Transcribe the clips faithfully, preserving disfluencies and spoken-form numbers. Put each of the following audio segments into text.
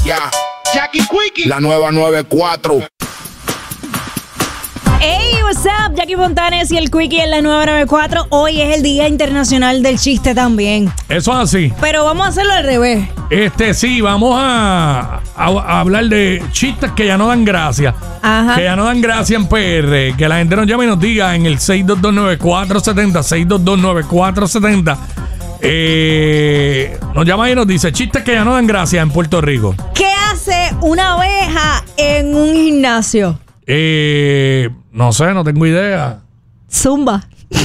Ya, Jackie Quickie, la nueva noventa y cuatro. Hey, what's up? Jackie Fontanes y el Quickie en la nueva noventa y cuatro. Hoy es el Día Internacional del Chiste también. Eso es así. Pero vamos a hacerlo al revés. Este, sí, vamos a, a, a hablar de chistes que ya no dan gracia. Ajá. Que ya no dan gracia en P R. Que la gente nos llame y nos diga en el seis dos dos nueve cuatro siete cero, seis dos dos nueve cuatro siete cero. Eh, nos llama y nos dice chistes que ya no dan gracia en Puerto Rico. ¿Qué hace una oveja en un gimnasio? Eh, no sé, no tengo idea. Zumba.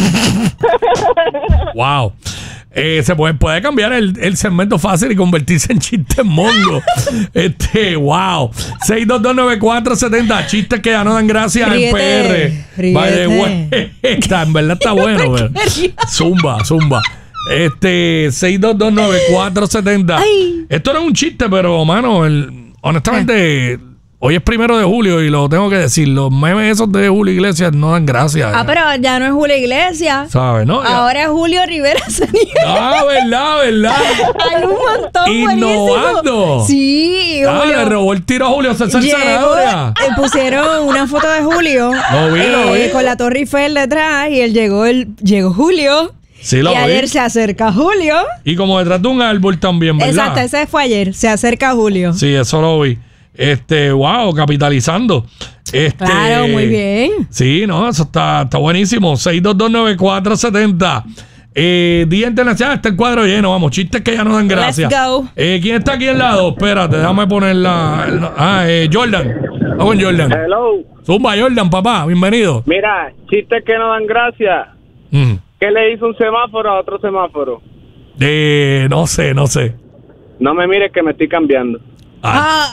Wow. Eh, se puede, puede cambiar el, el segmento fácil y convertirse en chistes mongo. este, wow. seis dos dos nueve cuatro siete cero. Chistes que ya no dan gracia Ríete, en P R. ríete. By the way. Está, en verdad está bueno. Pero. Zumba, zumba. Este, seis dos dos nueve cuatro siete cero. Ay. Esto no es un chiste, pero, mano, el, honestamente. Hoy es primero de julio y lo tengo que decir. Los memes esos de Julio Iglesias no dan gracia. Ah, pero ya no es Julio Iglesias. ¿Sabes? ¿No? Ya. Ahora es Julio Rivera Saniel. Ah, verdad, verdad. Hay un montón. Innovando. Buenísimo. Sí, Ah, Julio. le robó el tiro a Julio César Llegó, Zanahoria. eh, pusieron una foto de Julio Lo vi, lo vi. con la Torre Eiffel detrás y él llegó, el, llegó Julio. Sí, lo y vi. ayer se acerca Julio. Y como detrás de un árbol también, ¿verdad? Exacto, ese fue ayer. Se acerca Julio. Sí, eso lo vi. Este, wow, capitalizando. Este, Claro, muy bien. Sí, no, eso está, está buenísimo. seis dos dos nueve cuatro siete cero. Eh, Día Internacional, está el cuadro lleno. Vamos, chistes que ya no dan gracia. Let's go. Eh, ¿Quién está aquí al lado? Espérate, déjame poner la. Ah, eh, Jordan. Vamos con Jordan. Hello. Zumba, Jordan, papá, bienvenido. Mira, chistes que no dan gracia. Mm. ¿Qué le hizo un semáforo a otro semáforo? Eh, no sé, no sé. No me mires que me estoy cambiando. Ah,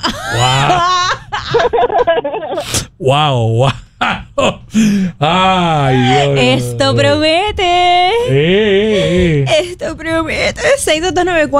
wow. Wow, wow. Ay, Dios. Esto promete. Eh, eh, eh. Esto promete. seis dos dos nueve cuatro